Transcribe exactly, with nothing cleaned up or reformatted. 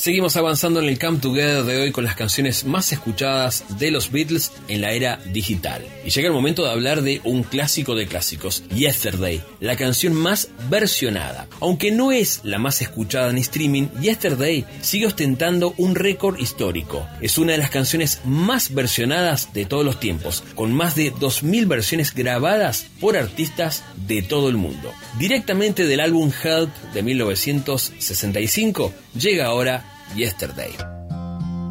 Seguimos avanzando en el Come Together de hoy con las canciones más escuchadas de los Beatles en la era digital. Y llega el momento de hablar de un clásico de clásicos, Yesterday, la canción más versionada. Aunque no es la más escuchada en streaming, Yesterday sigue ostentando un récord histórico. Es una de las canciones más versionadas de todos los tiempos, con más de dos mil versiones grabadas por artistas de todo el mundo. Directamente del álbum Help de mil novecientos sesenta y cinco, llega ahora Yesterday.